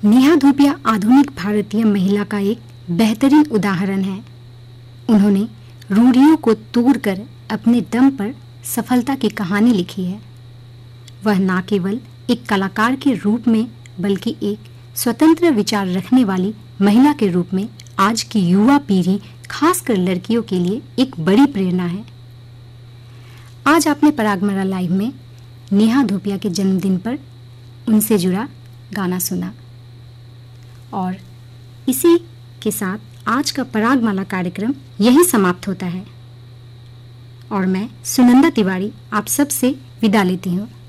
नेहा धूपिया आधुनिक भारतीय महिला का एक बेहतरीन उदाहरण है। उन्होंने रूढ़ियों को तोड़कर अपने दम पर सफलता की कहानी लिखी है। वह न केवल एक कलाकार के रूप में बल्कि एक स्वतंत्र विचार रखने वाली महिला के रूप में आज की युवा पीढ़ी, खासकर लड़कियों के लिए एक बड़ी प्रेरणा है। आज आपने परागमरा लाइव में नेहा धूपिया के जन्मदिन पर उनसे जुड़ा गाना सुना और इसी के साथ आज का परागमाला कार्यक्रम यहीं समाप्त होता है और मैं सुनंदा तिवारी आप सब से विदा लेती हूँ।